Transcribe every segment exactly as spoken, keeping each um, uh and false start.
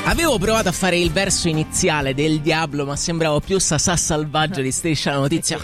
Avevo provato a fare il verso iniziale del Diablo, ma sembravo più Sasà Salvaggio di Striscia la Notizia.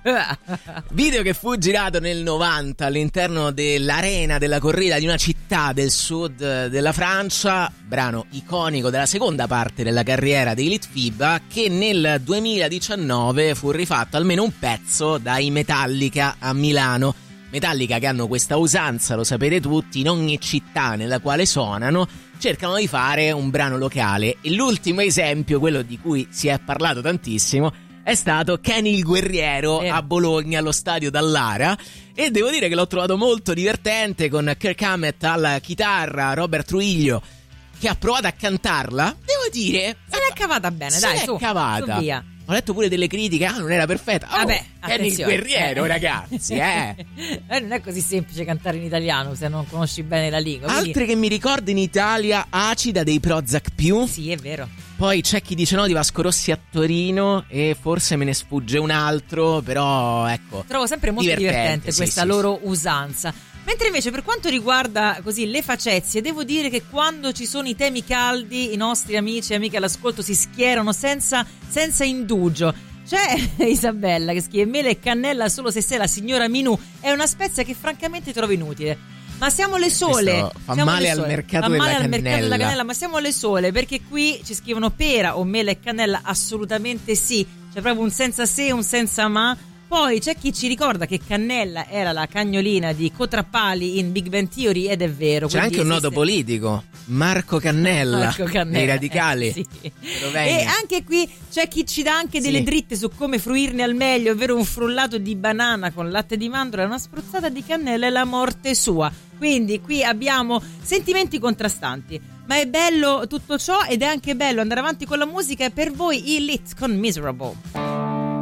Video che fu girato nel novanta all'interno dell'arena della corrida di una città del sud della Francia, brano iconico della seconda parte della carriera dei Litfiba, che nel duemiladiciannove fu rifatto almeno un pezzo dai Metallica a Milano. Metallica che hanno questa usanza, lo sapete tutti, in ogni città nella quale suonano cercano di fare un brano locale, e l'ultimo esempio, quello di cui si è parlato tantissimo, è stato Kenny il Guerriero eh. a Bologna allo stadio Dallara, e devo dire che l'ho trovato molto divertente, con Kirk Hammett alla chitarra, Robert Trujillo che ha provato a cantarla. Devo dire se l'è cavata bene, se dai, l'è su, cavata su via. Ho letto pure delle critiche, ah, non era perfetta. Oh, Vabbè, Kenny il Guerriero, ragazzi, eh. eh. Non è così semplice cantare in italiano se non conosci bene la lingua. Quindi... Altre che mi ricordo in Italia, Acida dei Prozac più. Sì, è vero. Poi c'è chi dice no di Vasco Rossi a Torino, e forse me ne sfugge un altro, però ecco. Trovo sempre molto divertente, divertente sì, questa sì, loro sì. usanza. Mentre invece per quanto riguarda così le facezie, devo dire che quando ci sono i temi caldi, i nostri amici e amiche all'ascolto si schierano senza, senza indugio. C'è Isabella che scrive: mele e cannella solo se sei la signora Minù, è una spezia che francamente trovo inutile. Ma siamo le sole. Questo fa siamo male le al sole. mercato fa della male cannella. al mercato della cannella, ma siamo le sole, perché qui ci scrivono pera o mela e cannella, assolutamente sì. C'è proprio un senza se, un senza ma. Poi c'è chi ci ricorda che Cannella era la cagnolina di Cotrappali in Big Bang Theory, ed è vero. C'è anche un esiste... nodo politico, Marco Cannella, Marco Cannella dei Radicali. eh, sì. E anche qui c'è chi ci dà anche delle sì. dritte su come fruirne al meglio, ovvero un frullato di banana con latte di mandorla, una spruzzata di cannella e la morte sua. Quindi qui abbiamo sentimenti contrastanti, ma è bello tutto ciò, ed è anche bello andare avanti con la musica. E per voi i Lit con Miserable.